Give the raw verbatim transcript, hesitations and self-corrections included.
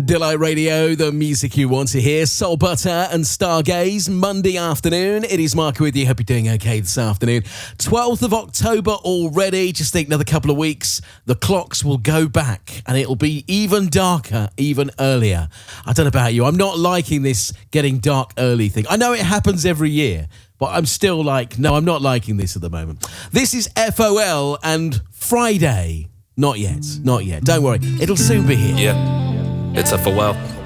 Delight Radio, the music you want to hear. Soul Butter and Stargaze, Monday afternoon. It is Mark with you. Hope you're doing okay this afternoon. twelfth of October already. Just think another couple of weeks, the clocks will go back and it'll be even darker, even earlier. I don't know about you. I'm not liking this getting dark early thing. I know it happens every year, but I'm still like, no, I'm not liking this at the moment. This is F O L and Friday. Not yet, not yet. Don't worry. It'll soon be here. Yeah. It's a farewell.